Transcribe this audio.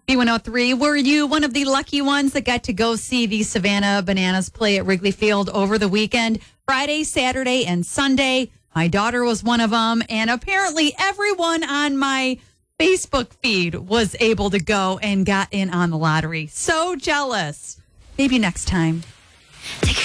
B103, were you one of the lucky ones that got to go see the Savannah Bananas play at Wrigley Field over the weekend? Friday, Saturday, and Sunday. My daughter was one of them, and apparently everyone on my Facebook feed was able to go and got in on the lottery. So jealous. Maybe next time. Take